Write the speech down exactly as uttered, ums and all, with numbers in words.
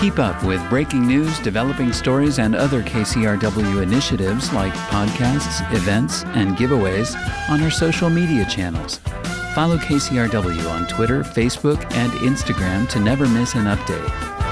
Keep up with breaking news, developing stories, and other K C R W initiatives like podcasts, events, and giveaways on our social media channels. Follow K C R W on Twitter, Facebook, and Instagram to never miss an update.